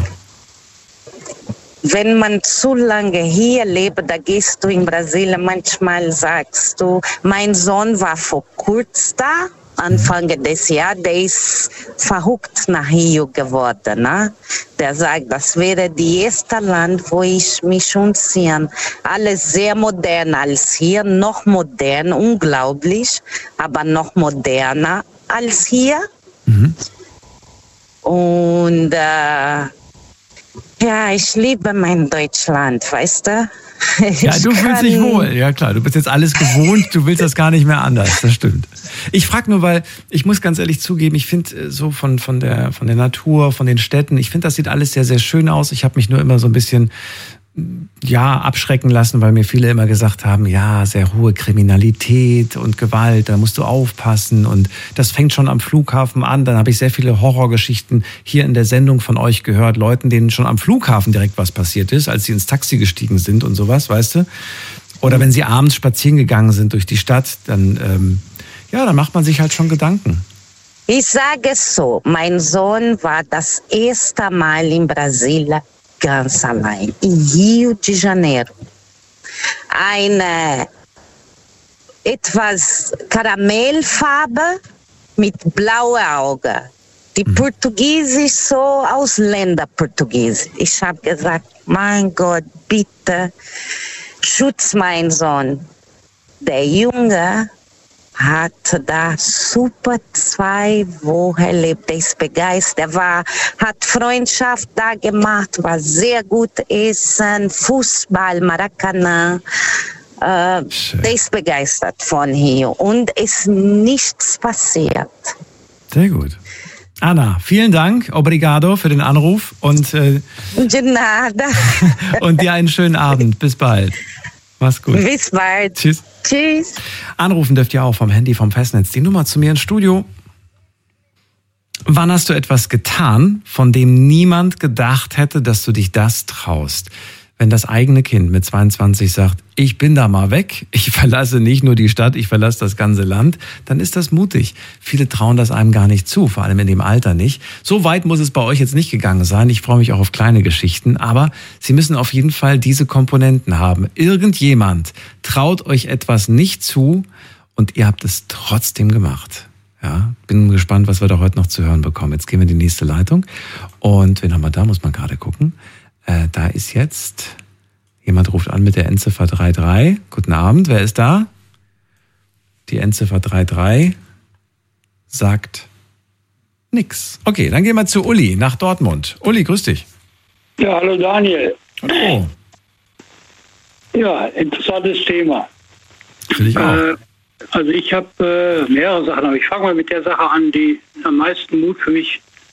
Wenn man zu lange hier lebt, da gehst du in Brasilien, manchmal sagst du, mein Sohn war vor kurzem da, Anfang des Jahres, der ist verrückt nach Rio geworden. Ne? Der sagt, das wäre das erste Land, wo ich mich umziehen. Alles sehr modern als hier, noch modern, unglaublich, aber noch moderner als hier. Mhm. Und äh, ja, ich liebe mein Deutschland, weißt du? Ich ja, du fühlst dich wohl. Ja klar, du bist jetzt alles gewohnt, du willst das gar nicht mehr anders, das stimmt. Ich frage nur, weil ich muss ganz ehrlich zugeben, ich finde so von, von, der, von der Natur, von den Städten, ich finde, das sieht alles sehr, sehr schön aus. Ich habe mich nur immer so ein bisschen ja, abschrecken lassen, weil mir viele immer gesagt haben, ja, sehr hohe Kriminalität und Gewalt, da musst du aufpassen und das fängt schon am Flughafen an. Dann habe ich sehr viele Horrorgeschichten hier in der Sendung von euch gehört, Leuten, denen schon am Flughafen direkt was passiert ist, als sie ins Taxi gestiegen sind und sowas, weißt du? Oder wenn sie abends spazieren gegangen sind durch die Stadt, dann, ähm, ja, dann macht man sich halt schon Gedanken. Ich sage es so, mein Sohn war das erste Mal in Brasilien ganz allein, in Rio de Janeiro. Eine etwas Karamellfarbe mit blauen Augen. Die mhm. Portugiesisch so Ausländerportugiesisch. Ich habe gesagt, mein Gott, bitte schutz meinen Sohn. Der Junge hat da super zwei Wochen erlebt, er ist begeistert, er war, hat Freundschaft da gemacht, war sehr gut essen, Fußball, Maracanã, äh, der ist begeistert von hier und ist nichts passiert. Sehr gut. Anna, vielen Dank, obrigado für den Anruf und, äh, de nada. und dir einen schönen Abend, bis bald. Mach's gut. Bis bald. Tschüss. Tschüss. Anrufen dürft ihr auch vom Handy, vom Festnetz. Die Nummer zu mir ins Studio. Wann hast du etwas getan, von dem niemand gedacht hätte, dass du dich das traust? Wenn das eigene Kind mit zweiundzwanzig sagt, ich bin da mal weg, ich verlasse nicht nur die Stadt, ich verlasse das ganze Land, dann ist das mutig. Viele trauen das einem gar nicht zu, vor allem in dem Alter nicht. So weit muss es bei euch jetzt nicht gegangen sein. Ich freue mich auch auf kleine Geschichten, aber sie müssen auf jeden Fall diese Komponenten haben. Irgendjemand traut euch etwas nicht zu und ihr habt es trotzdem gemacht. Ja, bin gespannt, was wir da heute noch zu hören bekommen. Jetzt gehen wir in die nächste Leitung und wen haben wir da, muss man gerade gucken. Äh, da ist jetzt, jemand ruft an mit der Endziffer drei drei. Guten Abend, wer ist da? Die Endziffer drei drei sagt nix. Okay, dann gehen wir zu Uli nach Dortmund. Uli, grüß dich. Ja, hallo Daniel. Hallo. Ja, interessantes Thema. Finde ich auch. Äh, also ich habe äh, mehrere Sachen, aber ich fange mal mit der Sache an, die am meisten Mut für mich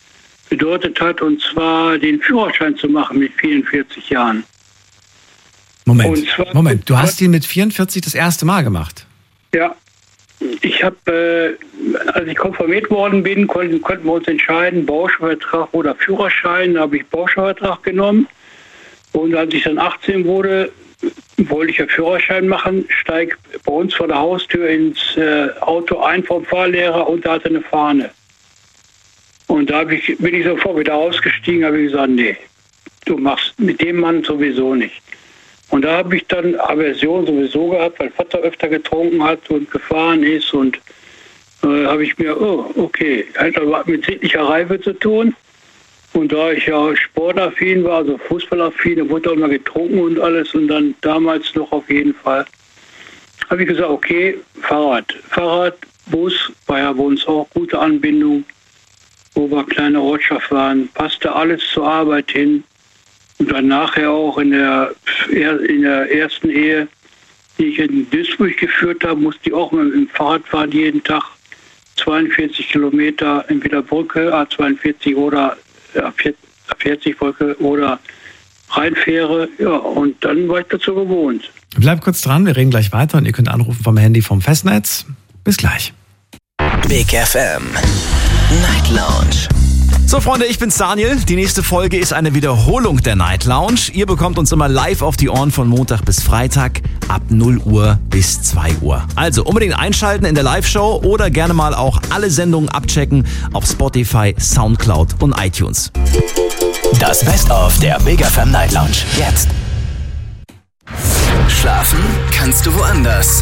bedeutet hat, und zwar den Führerschein zu machen mit vierundvierzig Jahren. Moment, zwar, Moment, du hast ihn mit vierundvierzig das erste Mal gemacht? Ja, ich habe, äh, als ich konfirmiert worden bin, konnten, konnten wir uns entscheiden, Bausparvertrag oder Führerschein. Da habe ich Bausparvertrag genommen. Und als ich dann achtzehn wurde, wollte ich einen Führerschein machen, steige bei uns vor der Haustür ins äh, Auto ein vom Fahrlehrer und da hatte eine Fahne. Und da hab ich, bin ich sofort wieder ausgestiegen, habe ich gesagt, nee, du machst mit dem Mann sowieso nicht. Und da habe ich dann Aversion sowieso gehabt, weil Vater öfter getrunken hat und gefahren ist. Und äh, habe ich mir, oh, okay, hat aber mit sittlicher Reife zu tun. Und da ich ja sportaffin war, also fußballaffin, da wurde auch mal getrunken und alles. Und dann damals noch auf jeden Fall, habe ich gesagt, okay, Fahrrad. Fahrrad, Bus, war ja bei uns auch gute Anbindung, wo wir kleine Ortschaft waren, passte alles zur Arbeit hin. Und dann nachher auch in der, in der ersten Ehe, die ich in Duisburg geführt habe, musste ich auch mit dem Fahrrad fahren jeden Tag. zweiundvierzig Kilometer, entweder Brücke, A zweiundvierzig oder A vierzig Brücke oder Rheinfähre. Ja, und dann war ich dazu gewohnt. Bleib kurz dran, wir reden gleich weiter und ihr könnt anrufen vom Handy vom Festnetz. Bis gleich. Big F M Night Lounge. So Freunde, ich bin's Daniel. Die nächste Folge ist eine Wiederholung der Night Lounge. Ihr bekommt uns immer live auf die Ohren von Montag bis Freitag ab null Uhr bis zwei Uhr. Also unbedingt einschalten in der Live-Show oder gerne mal auch alle Sendungen abchecken auf Spotify, Soundcloud und iTunes. Das Best-of der Big F M Night Lounge. Jetzt. Schlafen kannst du woanders.